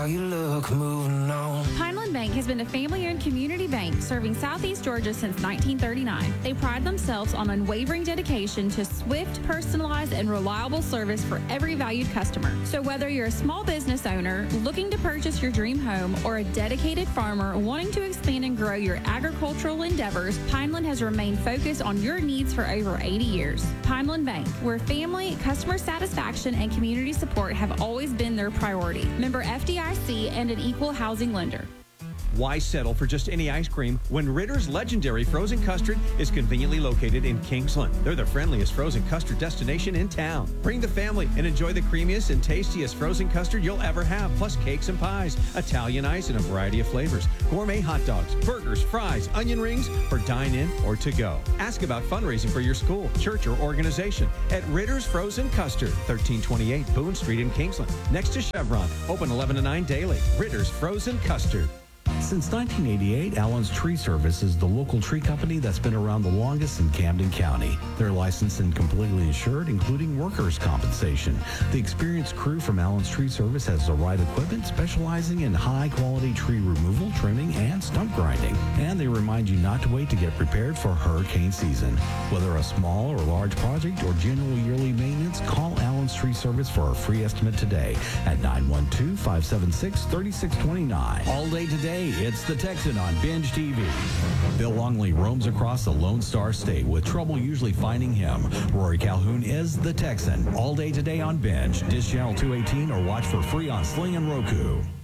You look moving on. Pineland Bank has been a family-owned community bank serving Southeast Georgia since 1939. They pride themselves on unwavering dedication to swift, personalized, and reliable service for every valued customer. So whether you're a small business owner looking to purchase your dream home or a dedicated farmer wanting to expand and grow your agricultural endeavors, Pineland has remained focused on your needs for over 80 years. Pineland Bank, where family, customer satisfaction, and community support have always been their priority. Member FDIC and an equal housing lender. Why settle for just any ice cream when Ritter's legendary frozen custard is conveniently located in Kingsland? They're the friendliest frozen custard destination in town. Bring the family and enjoy the creamiest and tastiest frozen custard you'll ever have, plus cakes and pies, Italian ice in a variety of flavors, gourmet hot dogs, burgers, fries, onion rings for dine-in or to go. Ask about fundraising for your school, church, or organization at Ritter's Frozen Custard, 1328 Boone Street in Kingsland, next to Chevron. Open 11 to 9 daily. Ritter's Frozen Custard. Since 1988, Allen's Tree Service is the local tree company that's been around the longest in Camden County. They're licensed and completely insured, including workers' compensation. The experienced crew from Allen's Tree Service has the right equipment, specializing in high-quality tree removal, trimming, and stump grinding. And they remind you not to wait to get prepared for hurricane season. Whether a small or large project or general yearly maintenance, call Allen's Tree Service for a free estimate today at 912-576-3629. All day today, it's The Texan on Binge TV. Bill Longley roams across the Lone Star State with trouble usually finding him. Rory Calhoun is The Texan. All day today on Binge. Dish Channel 218 or watch for free on Sling and Roku.